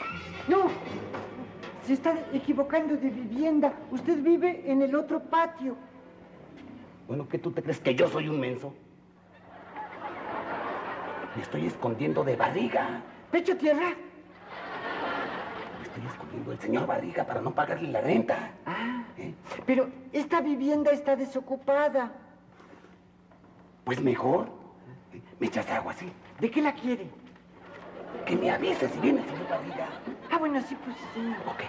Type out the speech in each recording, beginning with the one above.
No, se está equivocando de vivienda. Usted vive en el otro patio. Bueno, ¿qué tú te crees que yo soy un menso? Me estoy escondiendo de Barriga. ¿Pecho tierra? Me estoy escondiendo del señor Barriga para no pagarle la renta. Ah, pero esta vivienda está desocupada. Pues mejor. Me echas agua, ¿sí? ¿De qué la quiere? Que me avise si viene el señor Barriga. Ah, bueno, sí, pues sí. Ok.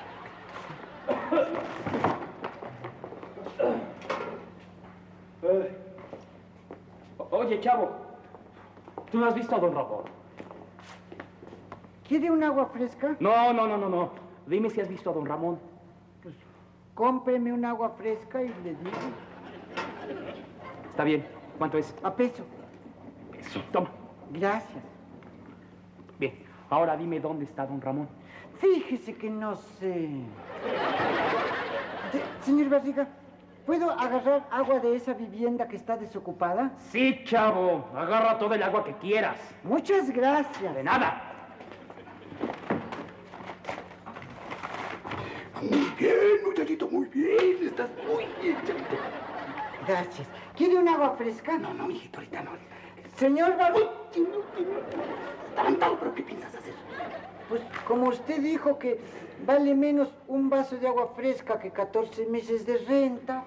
Oye, chavo, ¿tú no has visto a don Ramón? ¿Quiere un agua fresca? No. Dime si has visto a don Ramón. Pues cómpreme un agua fresca y le digo. Está bien. ¿Cuánto es? A peso. Eso. Toma. Gracias. Bien. Ahora dime dónde está don Ramón. Fíjese que no sé. Señor Barriga, ¿puedo agarrar agua de esa vivienda que está desocupada? Sí, chavo. Agarra todo el agua que quieras. Muchas gracias. De nada. Muy bien, muchachito, muy bien. Estás muy bien, chavito. Gracias. ¿Quiere un agua fresca? No, mijito, ahorita no. Señor Barriga. Tanto, pero ¿qué piensas hacer? Pues como usted dijo que vale menos un vaso de agua fresca que 14 meses de renta.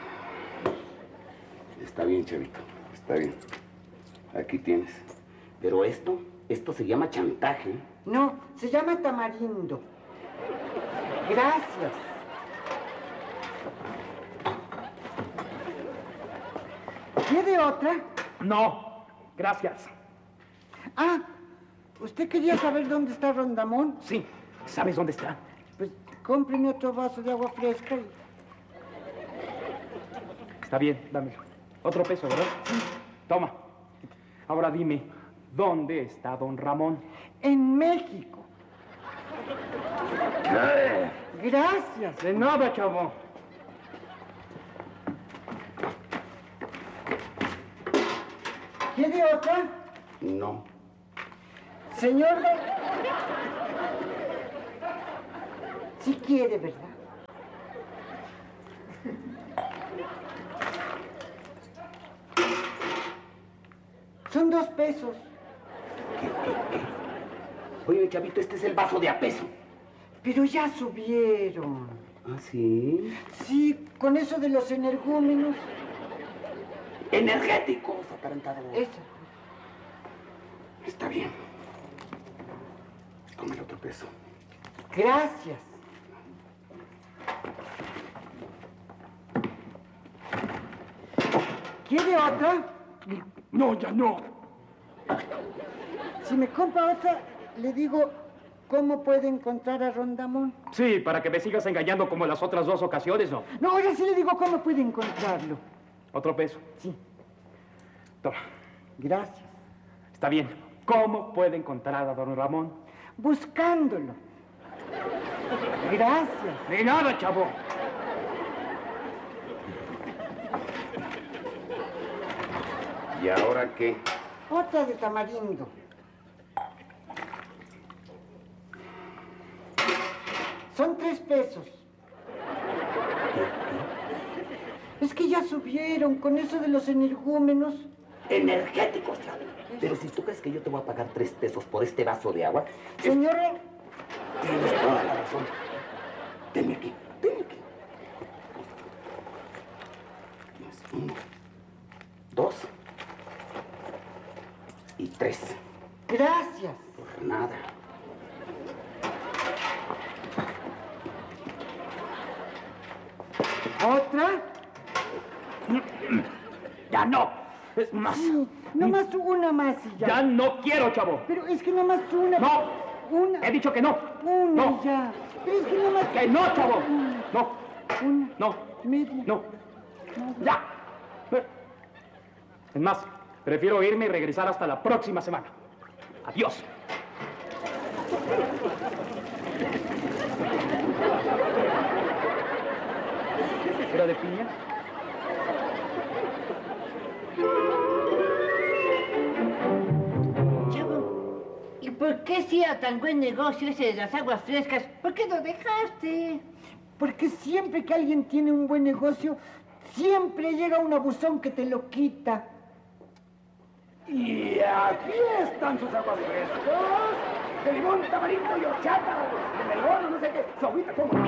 Está bien, chavito, está bien. Aquí tienes. Pero esto se llama chantaje. No, se llama tamarindo. Gracias. ¿Quiere otra? No, gracias. Ah, ¿usted quería saber dónde está Rondamón? Sí, ¿sabes dónde está? Pues cómpreme otro vaso de agua fresca y... Está bien, dámelo. Otro peso, ¿verdad? Sí. Toma. Ahora dime, ¿dónde está don Ramón? En México. Gracias. De nada, chavo. ¿Quiere otra? No. Señor... Sí quiere, ¿verdad? Son 2 pesos. ¿Qué? Oye, chavito, este es el vaso de a peso. Pero ya subieron. ¿Ah, sí? Sí, con eso de los energúmenos. Energéticos, atarantado. Eso. Está bien. Come el otro peso. Gracias. ¿Quiere otra? No, ya no. Si me compra otra, le digo cómo puede encontrar a Rondamón. Sí, para que me sigas engañando como en las otras 2 ocasiones, ¿no? No, ahora sí le digo cómo puede encontrarlo. ¿Otro peso? Sí. Toma. Gracias. Está bien. ¿Cómo puede encontrar a don Ramón? Buscándolo. Gracias. De nada, chavo. ¿Y ahora qué? Otra de tamarindo. Son 3 pesos. Es que ya subieron con eso de los energúmenos. Energéticos, chavo. Pero si tú crees que yo te voy a pagar 3 pesos por este vaso de agua... Señora... Tienes toda la razón. Tenme aquí, tenme aquí. Tienes 1, 2 y 3. Gracias. Por nada. ¿Otra? Ya no. Es más. Sí, nomás una más y ya. Ya no quiero, chavo. Pero es que nomás una. No. Una. He dicho que no. Una No. y ya. Pero es que nomás... Que no, chavo. No. Una. No. Media. No. Ya. Es más, prefiero irme y regresar hasta la próxima semana. Adiós. ¿Era de piña? Chavo, ¿y por qué qué sea tan buen negocio ese de las aguas frescas? ¿Por qué lo dejaste? Porque siempre que alguien tiene un buen negocio, siempre llega un abusón que te lo quita. Y aquí están sus aguas frescas, de limón, tamarindo y horchata, de melón, no sé qué, su agüita como...